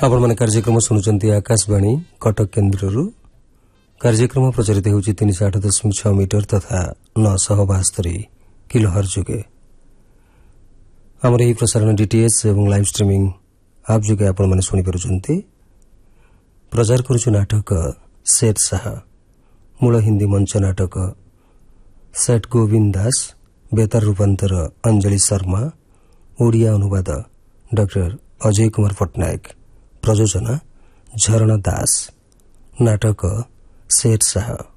आपण मैंने कार्यक्रम शुणुंट आकाशवाणी कटक केन्द्र कार्यक्रम प्रचारित होउछि 308.6 मीटर तथा 972 किलोहर्ट्ज जुगे आमर यह प्रसारण डीटीएच एवं लाइव स्ट्रीमिंग आप जुगे आपण मैंने शुणी पारुछन्ति। प्रचार करुछु नाटक सेठ शाह मूल हिंदी मंच नाटक सेठ गोविंद दास बेतार रूपांतर अंजलि शर्मा ओडिया अनुवाद डॉक्टर अजय कुमार पट्टनायक प्रयोजना झरणा दास नाटक सेठ शाह।